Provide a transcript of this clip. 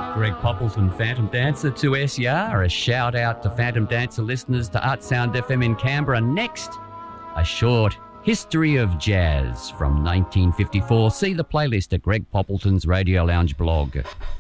Greg Poppleton, Phantom Dancer to SER. A shout out to Phantom Dancer listeners to Art Sound FM in Canberra. Next, a short history of jazz from 1954. See the playlist at Greg Poppleton's Radio Lounge blog.